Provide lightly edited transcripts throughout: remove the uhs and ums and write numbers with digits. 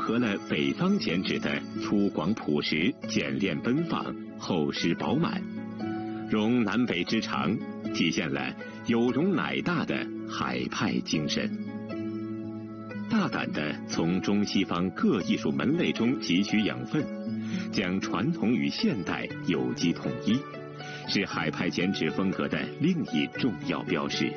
合了北方剪纸的粗犷朴实、简练奔放、厚实饱满，融南北之长，体现了有容乃大的海派精神。大胆地从中西方各艺术门类中汲取养分，将传统与现代有机统一，是海派剪纸风格的另一重要标识。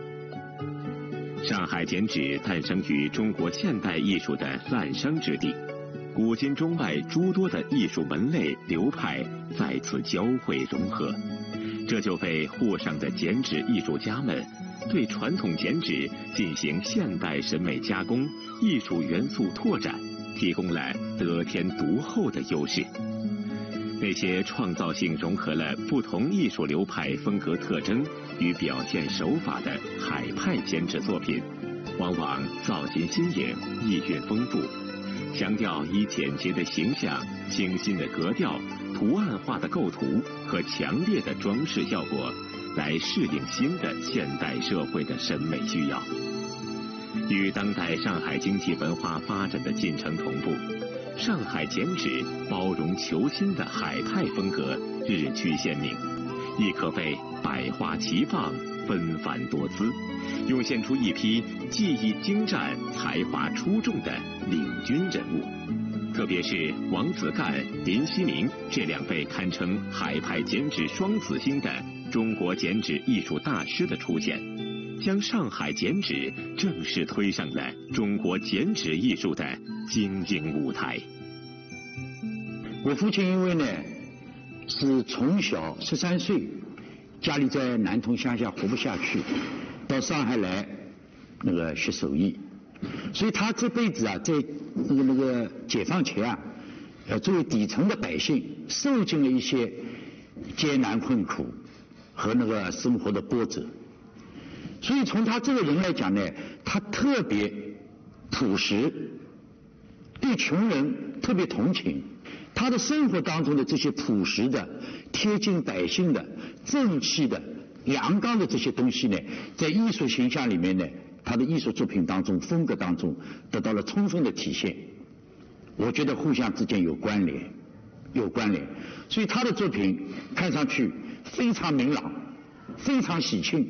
上海剪纸诞生于中国现代艺术的滥觞之地，古今中外诸多的艺术门类流派在此交汇融合，这就为沪上的剪纸艺术家们对传统剪纸进行现代审美加工、艺术元素拓展提供了得天独厚的优势。那些创造性融合了不同艺术流派风格特征与表现手法的海派剪纸作品，往往造型新颖、意蕴丰富，强调以简洁的形象、清新的格调、图案化的构图和强烈的装饰效果来适应新的现代社会的审美需要。与当代上海经济文化发展的进程同步，上海剪纸包容求新的海派风格日趋鲜明，亦可谓百花齐放、纷繁多姿，涌现出一批技艺精湛、才华出众的领军人物。特别是王子干、林希明这两位堪称海派剪纸双子星的中国剪纸艺术大师的出现，将上海剪纸正式推上了中国剪纸艺术的精英舞台。 我父亲因为呢是从小13岁，家里在南通乡下活不下去，到上海来学手艺，所以他这辈子啊，在那个解放前啊，作为底层的百姓，受尽了一些艰难困苦和那个生活的波折。所以从他这个人来讲呢，他特别朴实，对穷人特别同情。他的生活当中的这些朴实的、贴近百姓的、正气的、阳刚的这些东西呢，在艺术形象里面呢，他的艺术作品当中、风格当中得到了充分的体现。我觉得互相之间有关联，所以他的作品看上去非常明朗，非常喜庆。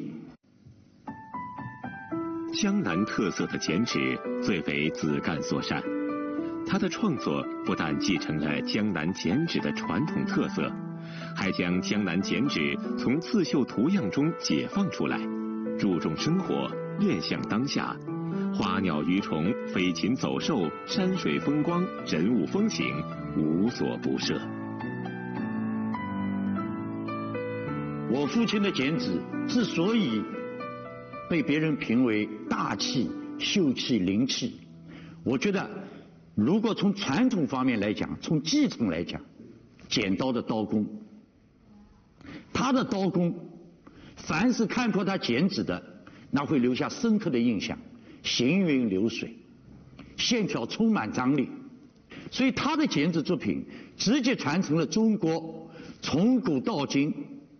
江南特色的剪纸最为子干所善，他的创作不但继承了江南剪纸的传统特色，还将江南剪纸从刺绣图样中解放出来，注重生活，面向当下，花鸟鱼虫、飞禽走兽、山水风光、人物风情，无所不涉。 我父亲的剪纸之所以被别人评为大气、秀气、灵气，我觉得如果从传统方面来讲，从继承来讲，剪刀的刀工，他的刀工，凡是看过他剪纸的，那会留下深刻的印象，行云流水，线条充满张力。所以他的剪纸作品直接传承了中国从古到今